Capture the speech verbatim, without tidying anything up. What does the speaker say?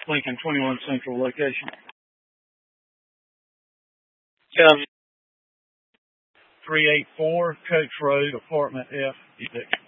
Lincoln, twenty-one Central location. Um, three eighty-four Coach Road, Apartment F, eviction.